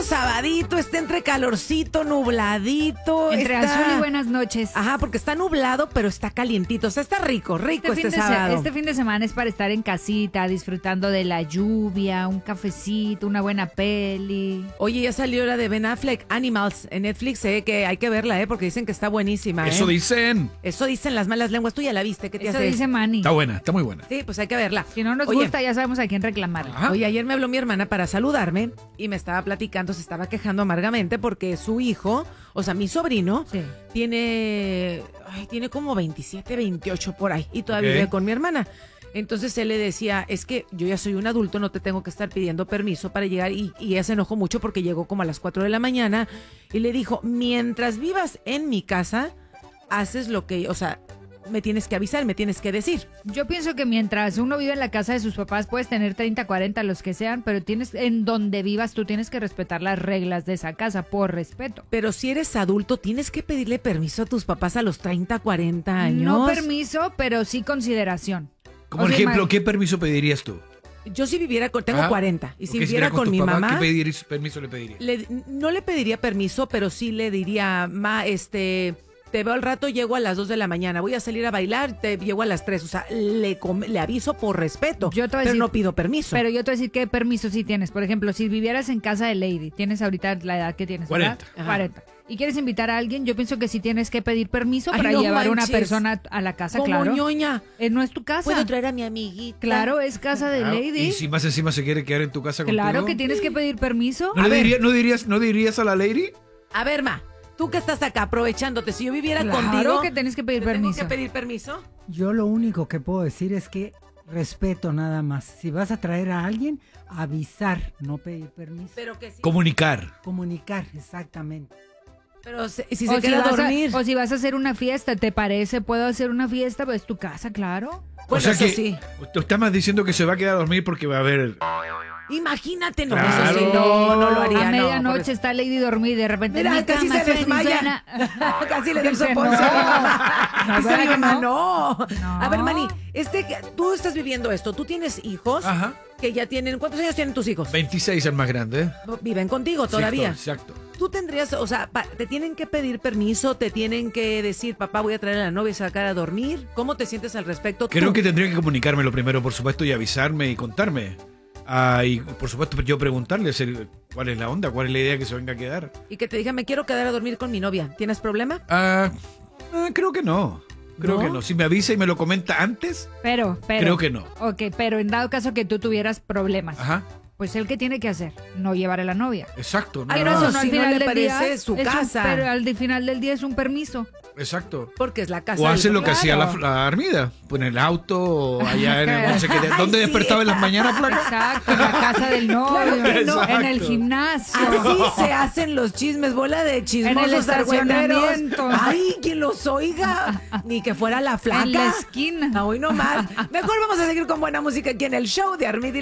sabadito, está entre calorcito, nubladito. Entre está... azul y buenas noches. Ajá, porque está nublado, pero está calientito. O sea, está rico este sábado. Este fin de semana es para estar en casita, disfrutando de la lluvia, un cafecito, una buena peli. Oye, ya salió la de Ben Affleck, Animals, en Netflix, que hay que verla, porque dicen que está buenísima. Eso dicen. Eso dicen las malas lenguas. Tú ya la viste, ¿qué te Eso hace? dice Manny. Está buena, está muy buena. Sí, pues hay que verla. Si no nos gusta, ya sabemos a quién reclamarle. Ajá. Oye, ayer me habló mi hermana para saludarme y me estaba platicando, se estaba quejando amargamente porque su hijo, o sea, mi sobrino, Sí. tiene como 27, 28 por ahí y todavía Ok. vive con mi hermana. Entonces él le decía, es que yo ya soy un adulto, no te tengo que estar pidiendo permiso para llegar. Y ella se enojó mucho porque llegó como a las 4 de la mañana y le dijo, mientras vivas en mi casa, haces lo que, o sea, me tienes que avisar, me tienes que decir. Yo pienso que mientras uno vive en la casa de sus papás, puedes tener 30, 40, los que sean, pero en donde vivas, tú tienes que respetar las reglas de esa casa, por respeto. Pero si eres adulto, tienes que pedirle permiso a tus papás a los 30, 40 años. No permiso, pero sí consideración. Como O sea, ejemplo, ¿qué permiso pedirías tú? Yo si viviera tengo Ajá. 40 y si Ok, viviera con tu mi papá, mamá, ¿qué permiso le pedirías? no le pediría permiso, pero sí le diría, te veo al rato, llego a las 2 de la mañana, voy a salir a bailar, te llego a las 3, o sea, le aviso por respeto, Yo te voy a pero decir- no pido permiso. Pero yo te voy a decir qué permiso sí tienes. Por ejemplo, si vivieras en casa de Lady, tienes ahorita la edad que tienes, 40. ¿verdad? Ajá. 40. Y quieres invitar a alguien, yo pienso que sí tienes que pedir permiso Ay, para no llevar a una manches. persona a la casa, Como claro. ñoña, No es tu casa. puedo traer a mi amiguita. Claro, es casa de Ah, Lady. Y si más encima se quiere quedar en tu casa contigo. Claro que tienes que pedir permiso. ¿No dirías a la lady? A ver, ma, tú que estás acá aprovechándote, si yo viviera Claro contigo, que tienes que pedir ¿te tengo permiso. que pedir permiso? Yo lo único que puedo decir es que respeto nada más. Si vas a traer a alguien, avisar, no pedir permiso. Pero que sí. Comunicar. Comunicar, exactamente. Pero si se queda a vas dormir. o si vas a hacer una fiesta, ¿te parece? ¿Puedo hacer una fiesta? Pues es tu casa, claro. Bueno, o sea eso que sí. tú estás más diciendo que se va a quedar a dormir porque va a haber... Imagínate, no, Claro. eso sí, no lo haría. A no, medianoche por eso. está Lady dormida y de repente Mira, en mi casi cama se suena y desmaya. suena. Casi le dio el Dice, soponcio. no. Dice ¿verdad mi que mamá, no? no. A ver, Manny, tú estás viviendo esto. Tú tienes hijos Ajá. que ya tienen... ¿Cuántos años tienen tus hijos? 26 el más grande, ¿eh? Viven contigo todavía. Exacto. Tú tendrías, o sea, te tienen que pedir permiso, te tienen que decir, papá, voy a traer a la novia y sacar a dormir. ¿Cómo te sientes al respecto? Creo tú? que tendría que comunicármelo primero, por supuesto, y avisarme y contarme. Y por supuesto yo preguntarle cuál es la onda, cuál es la idea que se venga a quedar. Y que te diga, me quiero quedar a dormir con mi novia. ¿Tienes problema? Creo que no. Creo ¿No? que no. Si me avisa y me lo comenta antes, Pero. creo que no. Ok, pero en dado caso que tú tuvieras problemas, Ajá. pues él, ¿qué tiene que hacer? No llevar a la novia. Exacto. Ay, nada no, más. eso sí, no le parece su casa. Pero al final del día es un permiso. Exacto. Porque es la casa O del hace lo papá. que hacía Claro. la Armida, pues en el auto o allá en el no sé qué. Ay, ¿Dónde sí. despertaba en las mañanas, Flaca? Exacto, en la casa del novio, que no. en el Exacto. gimnasio. Así se hacen los chismes, bola de chismosos En el argüenderos. estacionamiento. Ay, quien los oiga. Ni que fuera la flaca. En la esquina. Hoy no más. Mejor vamos a seguir con buena música aquí en el show de Armida y